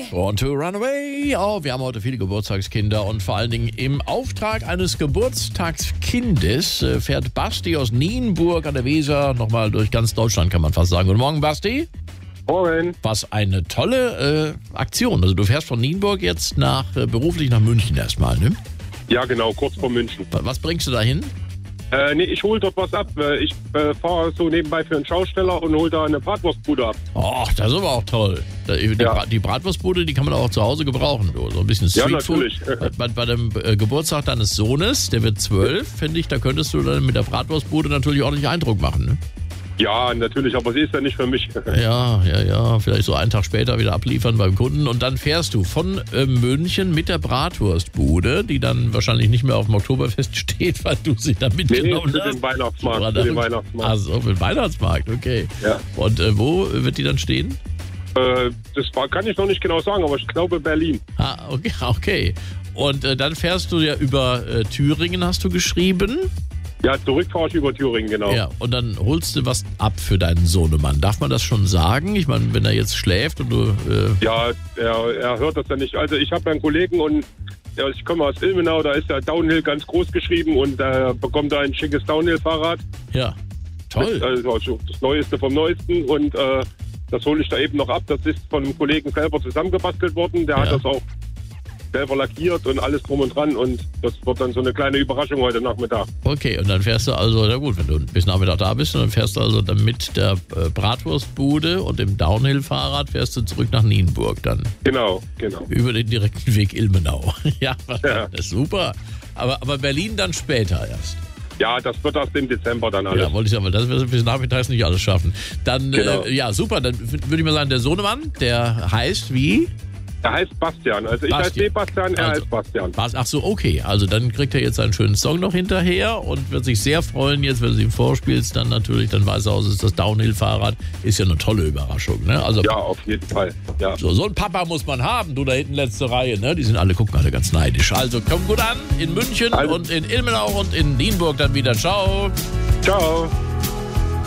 Born to Run Away. Oh, wir haben heute viele Geburtstagskinder und vor allen Dingen im Auftrag eines Geburtstagskindes fährt Basti aus Nienburg an der Weser nochmal durch ganz Deutschland, kann man fast sagen. Guten Morgen, Basti. Morgen. Was eine tolle Aktion. Also du fährst von Nienburg jetzt beruflich nach München erstmal, ne? Ja, genau, kurz vor München. Was bringst du da hin? Ich hole dort was ab. Ich fahre so nebenbei für einen Schausteller und hole da eine Bratwurstbude ab. Oh, das ist aber auch toll. Die Bratwurstbude, die kann man auch zu Hause gebrauchen. So ein bisschen Streetfood. Ja, natürlich. Bei dem Geburtstag deines Sohnes, der wird 12, finde ich, da könntest du dann mit der Bratwurstbude natürlich ordentlich Eindruck machen, ne? Ja, natürlich, aber sie ist ja nicht für mich. Ja, vielleicht so einen Tag später wieder abliefern beim Kunden und dann fährst du von München mit der Bratwurstbude, die dann wahrscheinlich nicht mehr auf dem Oktoberfest steht, weil du sie dann mitgenommen hast. Für den Weihnachtsmarkt. Für den Weihnachtsmarkt. Also für den Weihnachtsmarkt, okay. Ja. Und wo wird die dann stehen? Kann ich noch nicht genau sagen, aber ich glaube Berlin. Okay. Und dann fährst du ja über Thüringen, hast du geschrieben? Ja, zurück fahre ich über Thüringen, genau. Ja, und dann holst du was ab für deinen Sohnemann. Darf man das schon sagen? Ich meine, wenn er jetzt schläft und du... Ja, er hört das ja nicht. Also ich habe einen Kollegen und ich komme aus Ilmenau, da ist der Downhill ganz groß geschrieben und er bekommt da ein schickes Downhill-Fahrrad. Ja, toll. Also das Neueste vom Neuesten und das hole ich da eben noch ab. Das ist von einem Kollegen selber zusammengebastelt worden. Der hat das auch selber lackiert und alles drum und dran und das wird dann so eine kleine Überraschung heute Nachmittag. Okay, und dann fährst du also, na gut, wenn du bis Nachmittag da bist, und dann fährst du also dann mit der Bratwurstbude und dem Downhill-Fahrrad fährst du zurück nach Nienburg dann. Genau. Über den direkten Weg Ilmenau. Ja, das ist super. Aber Berlin dann später erst. Ja, das wird erst im Dezember dann alles. Ja, wollte ich sagen, das wirst du bis nachmittags nicht alles schaffen. Dann, genau. Super, dann würde ich mal sagen, der Sohnemann, der heißt wie? Er heißt Bastian. Also ich heiße Sebastian, er heißt Bastian. Ach so, okay. Also dann kriegt er jetzt einen schönen Song noch hinterher und wird sich sehr freuen jetzt, wenn du ihm vorspielst. Dann natürlich, dann weiß er aus, es ist das Downhill-Fahrrad. Ist ja eine tolle Überraschung, ne? Also, ja, auf jeden Fall. Ja. So ein Papa muss man haben. Du da hinten letzte Reihe, ne? Die gucken alle ganz neidisch. Also komm gut an in München und in Ilmenau und in Nienburg dann wieder. Ciao. Ciao.